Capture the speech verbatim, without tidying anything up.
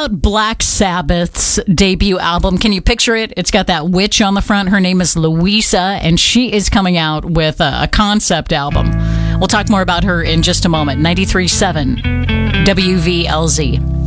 out Black Sabbath's debut album. Can you picture it? It's got that witch on the front. Her name is Louisa, and she is coming out with a, a concept album. We'll talk more about her in just a moment. ninety-three point seven W V L Z.